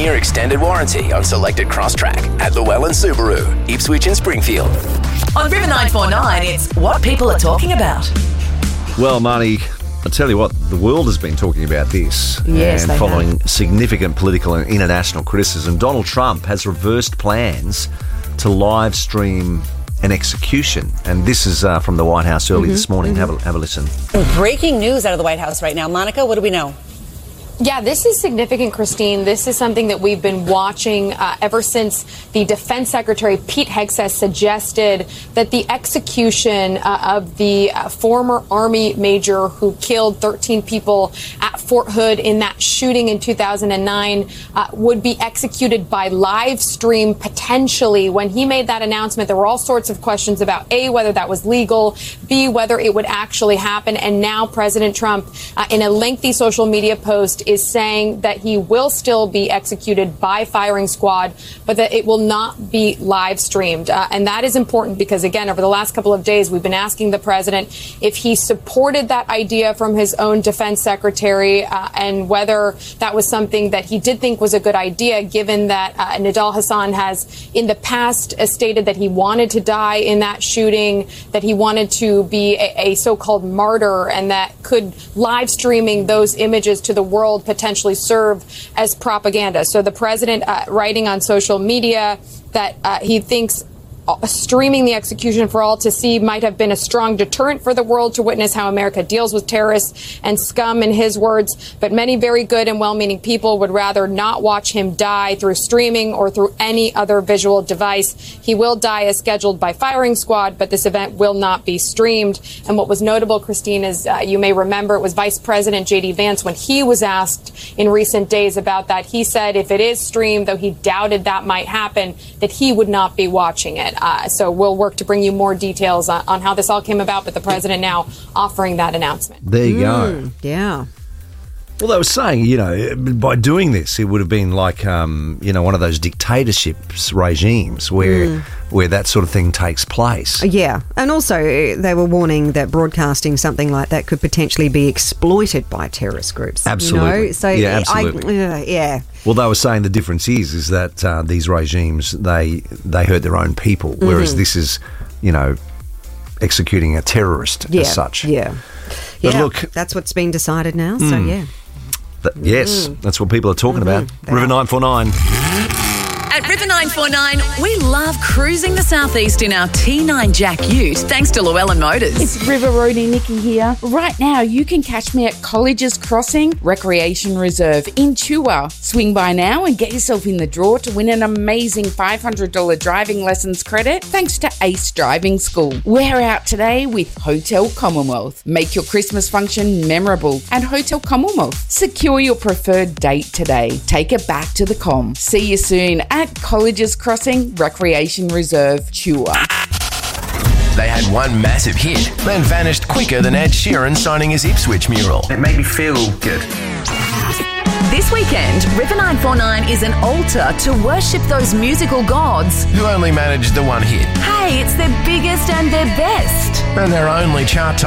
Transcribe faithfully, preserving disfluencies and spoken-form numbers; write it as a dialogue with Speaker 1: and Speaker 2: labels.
Speaker 1: ten-year extended warranty on selected Crosstrack at Llewellyn Subaru, Ipswich and Springfield.
Speaker 2: On River nine four nine, it's what people are talking about.
Speaker 3: Well, Marnie, I tell you what, the world has been talking about this.
Speaker 4: Yes,
Speaker 3: and
Speaker 4: they
Speaker 3: following
Speaker 4: have.
Speaker 3: significant political and international criticism, Donald Trump has reversed plans to live stream an execution. And this is uh, from the White House early mm-hmm, this morning. Mm-hmm. Have a, have a listen.
Speaker 5: Breaking news out of the White House right now. Monica, what do we know?
Speaker 6: Yeah, this is significant, Christine. This is something that we've been watching uh, ever since the Defense Secretary Pete Hegseth suggested that the execution uh, of the uh, former Army major who killed thirteen people at Fort Hood in that shooting in two thousand nine uh, would be executed by live stream potentially. When he made that announcement, there were all sorts of questions about A, whether that was legal, B, whether it would actually happen. And now President Trump, uh, in a lengthy social media post, is saying that he will still be executed by firing squad, but that it will not be live streamed. Uh, and that is important because, again, over the last couple of days, we've been asking the president if he supported that idea from his own defense secretary uh, and whether that was something that he did think was a good idea, given that uh, Nidal Hasan has in the past uh, stated that he wanted to die in that shooting, that he wanted to be a, a so-called martyr, and that could live streaming those images to the world potentially serve as propaganda. So the president uh, writing on social media that uh, he thinks streaming the execution for all to see might have been a strong deterrent for the world to witness how America deals with terrorists and scum, in his words. But many very good and well-meaning people would rather not watch him die through streaming or through any other visual device. He will die as scheduled by firing squad, but this event will not be streamed. And what was notable, Christine, is uh, you may remember it was Vice President J D Vance when he was asked in recent days about that. He said if it is streamed, though he doubted that might happen, that he would not be watching it. Uh, so we'll work to bring you more details on, on how this all came about, but the president now offering that announcement.
Speaker 3: There you
Speaker 4: mm,
Speaker 3: go.
Speaker 4: Yeah.
Speaker 3: Well, they were saying, you know, by doing this, it would have been like, um, you know, one of those dictatorships regimes where mm. where that sort of thing takes place.
Speaker 4: Yeah. And also they were warning that broadcasting something like that could potentially be exploited by terrorist groups.
Speaker 3: Absolutely.
Speaker 4: You know? So
Speaker 3: yeah, absolutely.
Speaker 4: I, uh, yeah.
Speaker 3: Well, they were saying the difference is is that uh, these regimes, they they hurt their own people, whereas mm-hmm. this is, you know, executing a terrorist
Speaker 4: yeah,
Speaker 3: as such.
Speaker 4: Yeah.
Speaker 3: But
Speaker 4: yeah,
Speaker 3: look,
Speaker 4: that's what's been decided now, mm, so yeah.
Speaker 3: Th- yes, mm. that's what people are talking
Speaker 4: mm-hmm.
Speaker 3: about. They River are. nine four nine.
Speaker 2: At River nine four nine, we love cruising the southeast in our T nine Jack Ute, thanks to Llewellyn Motors.
Speaker 7: It's River Roadie Nikki here. Right now, you can catch me at Colleges Crossing Recreation Reserve in Chua. Swing by now and get yourself in the draw to win an amazing five hundred dollars driving lessons credit thanks to Ace Driving School. We're out today with Hotel Commonwealth. Make your Christmas function memorable at Hotel Commonwealth. Secure your preferred date today. Take it back to the com. See you soon at Colleges Crossing Recreation Reserve, Chua.
Speaker 1: They had one massive hit, then vanished quicker than Ed Sheeran signing his Ipswich mural.
Speaker 8: It made me feel good.
Speaker 2: This weekend, River nine four nine is an altar to worship those musical gods
Speaker 1: who only managed the one hit.
Speaker 2: Hey, it's their biggest and their best.
Speaker 1: And their only chart